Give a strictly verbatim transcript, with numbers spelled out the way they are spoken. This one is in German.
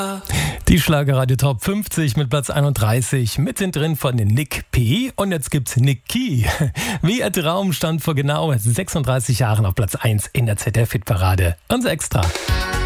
Die Schlagerradio Top fünfzig mit Platz einunddreißig, mittendrin von Nick P. Und jetzt gibt's Niki. Wie ihr Traum stand vor genau sechsunddreißig Jahren auf Platz eins in der Z D F-Hitparade. Unser Extra.